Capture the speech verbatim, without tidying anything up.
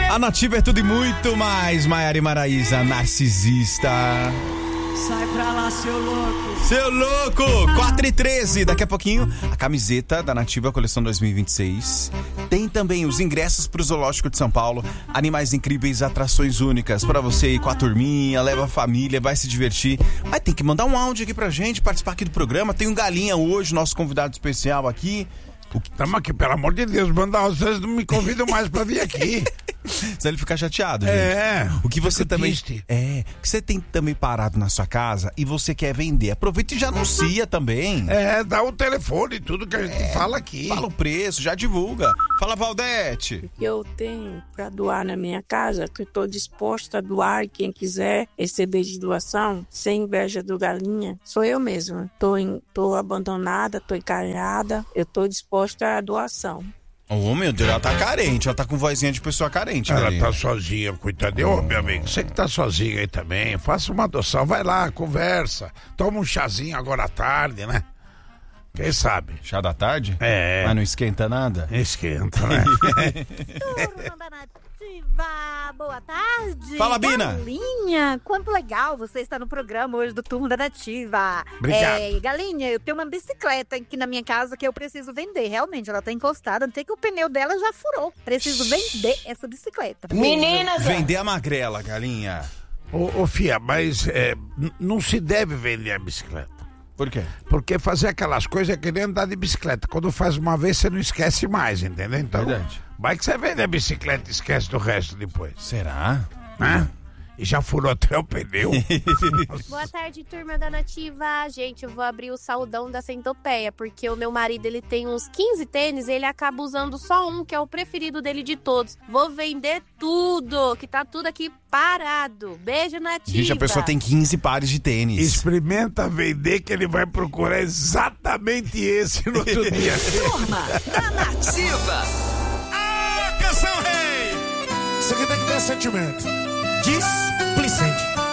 A Nativa é tudo e muito mais. Maiara e Maraísa, narcisista. Sai pra lá, seu louco. Seu louco! quatro e treze. Daqui a pouquinho, a camiseta da Nativa Coleção dois mil e vinte e seis. Tem também os ingressos pro Zoológico de São Paulo. Animais incríveis, atrações únicas. Pra você ir com a turminha, leva a família, vai se divertir. Mas tem que mandar um áudio aqui pra gente, participar aqui do programa. Tem um Galinha hoje, nosso convidado especial aqui. Estamos aqui, pelo amor de Deus, manda, vocês não me convidam mais pra vir aqui. Senão ele fica chateado, gente. É. O que você também triste. é, que você tem também parado na sua casa e você quer vender, aproveita e já anuncia também. É, dá o telefone, tudo que a gente é, fala aqui. Fala o preço, já divulga. Fala, Valdete. Eu tenho pra doar na minha casa, que eu tô disposta a doar, quem quiser receber de doação, sem inveja do Galinha, sou eu mesma. Tô, em, tô abandonada, tô encalhada, eu tô disposta à doação. Oh, meu Deus, ela tá carente, ela tá com vozinha de pessoa carente. Ela Galinha. tá sozinha, coitadinha. Ô, meu amigo, você que tá sozinho aí também, faça uma adoção, vai lá, conversa, toma um chazinho agora à tarde, né? Quem sabe? Chá da tarde? É. Mas não esquenta nada? Esquenta, né? Turma da Nativa, boa tarde. Fala, Bina. Galinha, quanto legal você está no programa hoje do Turma da Nativa. Obrigado. É, Galinha, eu tenho uma bicicleta aqui na minha casa que eu preciso vender. Realmente, ela tá encostada, até que o pneu dela já furou. Preciso vender essa bicicleta. Meninas! Vender a magrela, Galinha. Ô, ô Fia, mas é, n- não se deve vender a bicicleta. Por quê? Porque fazer aquelas coisas é que nem andar de bicicleta. Quando faz uma vez, você não esquece mais, entendeu? Então, Verdade. vai que você vende a bicicleta e esquece do resto depois. Será? Né? E já furou até o pneu. Boa tarde, turma da Nativa. Gente, eu vou abrir o saudão da centopeia, porque o meu marido, ele tem uns quinze tênis e ele acaba usando só um, que é o preferido dele de todos. Vou vender tudo, que tá tudo aqui parado. Beijo, Nativa. Gente, a pessoa tem quinze pares de tênis. Experimenta vender que ele vai procurar exatamente esse no outro dia. Turma da Nativa. Ah, canção rei! Isso aqui tem que ter sentimento. Displicente.